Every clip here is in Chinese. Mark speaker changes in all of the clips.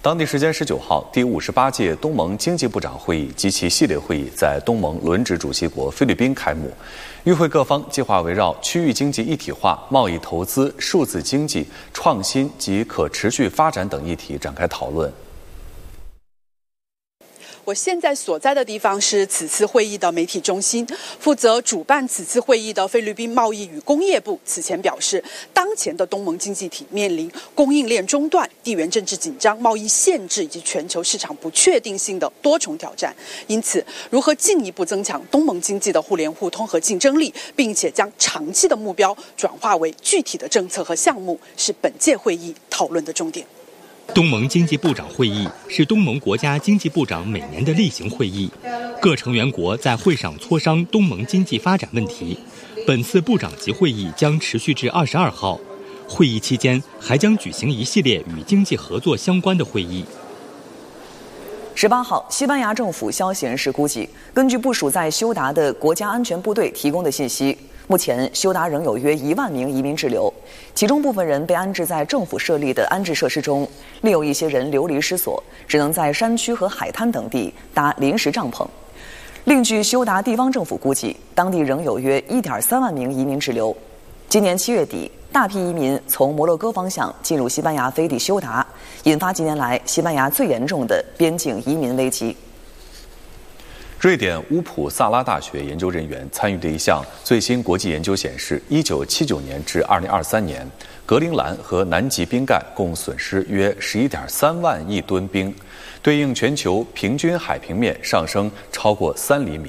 Speaker 1: 当地时间19号，第58届东盟经济部长会议及其系列会议在东盟轮值主席国菲律宾开幕。与会各方计划围绕区域经济一体化、贸易投资、数字经济、创新及可持续发展等议题展开讨论。
Speaker 2: 我现在所在的地方是此次会议的媒体中心。负责主办此次会议的菲律宾贸易与工业部此前表示，当前的东盟经济体面临供应链中断、地缘政治紧张、贸易限制以及全球市场不确定性的多重挑战。因此，如何进一步增强东盟经济的互联互通和竞争力，并且将长期的目标转化为具体的政策和项目，是本届会议讨论的重点。
Speaker 3: 东盟经济部长会议是东盟国家经济部长每年的例行会议，各成员国在会上磋商东盟经济发展问题。本次部长级会议将持续至22号，会议期间还将举行一系列与经济合作相关的会议。
Speaker 4: 18号，西班牙政府消息人士估计，根据部署在休达的国家安全部队提供的信息，目前休达仍有约1万名移民滞留，其中部分人被安置在政府设立的安置设施中，另有一些人流离失所，只能在山区和海滩等地搭临时帐篷。另据休达地方政府估计，当地仍有约1.3万名移民滞留。今年7月底，大批移民从摩洛哥方向进入西班牙飞地休达，引发近年来西班牙最严重的边境移民危机。
Speaker 1: 瑞典乌普萨拉大学研究人员参与的一项最新国际研究显示，1979年至2023年，格陵兰和南极冰盖共损失约11.3万亿吨冰，对应全球平均海平面上升超过3厘米。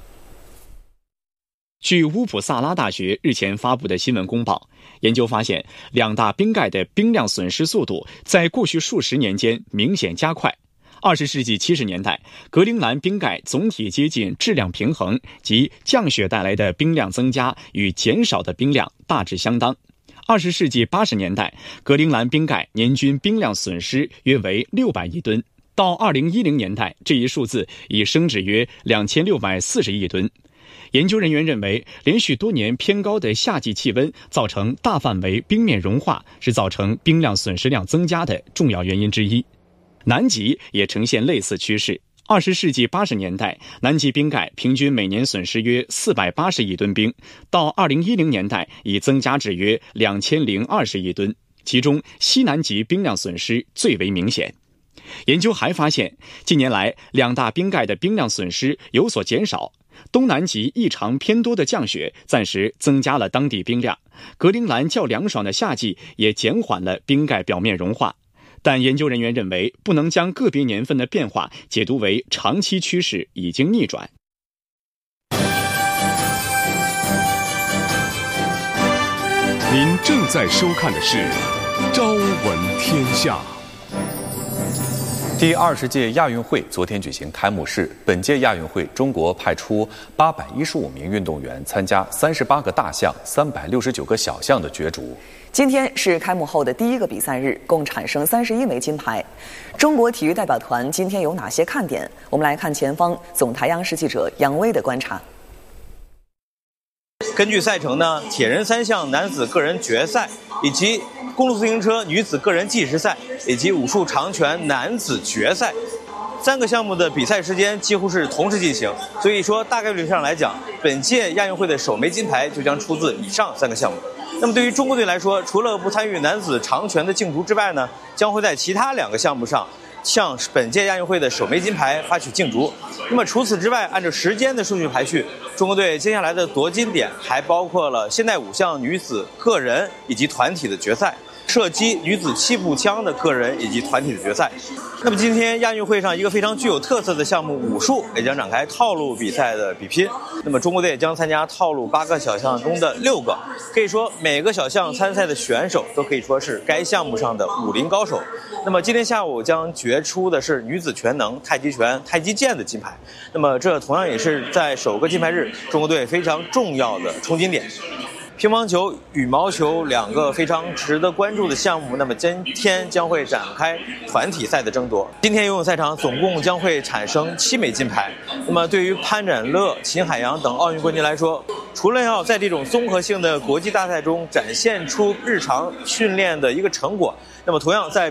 Speaker 5: 据乌普萨拉大学日前发布的新闻公报，研究发现，两大冰盖的冰量损失速度在过去数十年间明显加快。20世纪70年代，格陵兰冰盖总体接近质量平衡，即降雪带来的冰量增加与减少的冰量大致相当。20世纪80年代，格陵兰冰盖年均冰量损失约为600亿吨，到2010年代，这一数字已升至约2640亿吨。研究人员认为，连续多年偏高的夏季气温造成大范围冰面融化，是造成冰量损失量增加的重要原因之一。南极也呈现类似趋势。20世纪80年代，南极冰盖平均每年损失约480亿吨冰，到2010年代已增加至约2020亿吨，其中西南极冰量损失最为明显。研究还发现，近年来两大冰盖的冰量损失有所减少，东南极异常偏多的降雪暂时增加了当地冰量，格陵兰较凉爽的夏季也减缓了冰盖表面融化。但研究人员认为，不能将个别年份的变化解读为长期趋势已经逆转。
Speaker 6: 您正在收看的是《朝闻天下》。
Speaker 1: 第20届亚运会昨天举行开幕式。本届亚运会，中国派出815名运动员参加38个大项、369个小项的角逐。
Speaker 4: 今天是开幕后的第一个比赛日，共产生31枚金牌。中国体育代表团今天有哪些看点？我们来看前方总台央视记者杨威的观察。
Speaker 7: 根据赛程呢，铁人3项男子个人决赛，以及公路自行车女子个人计时赛，以及武术长拳男子决赛，3个项目的比赛时间几乎是同时进行，所以说大概率上来讲，本届亚运会的首枚金牌就将出自以上3个项目。那么对于中国队来说，除了不参与男子长拳的竞逐之外呢，将会在其他2个项目上向本届亚运会的首枚金牌发起竞逐。那么除此之外，按照时间的顺序排序，中国队接下来的夺金点还包括了现代5项女子个人以及团体的决赛，射击女子气步枪的个人以及团体的决赛。那么今天亚运会上一个非常具有特色的项目武术也将展开套路比赛的比拼。那么中国队也将参加套路8个小项中的6个，可以说每个小项参赛的选手都可以说是该项目上的武林高手。那么今天下午将决出的是女子全能、太极拳、太极剑的金牌。那么这同样也是在首个金牌日中国队非常重要的冲金点。乒乓球、羽毛球2个非常值得关注的项目，那么今天将会展开团体赛的争夺。今天游泳赛场总共将会产生7枚金牌。那么对于潘展乐、秦海洋等奥运冠军来说，除了要在这种综合性的国际大赛中展现出日常训练的一个成果，那么同样在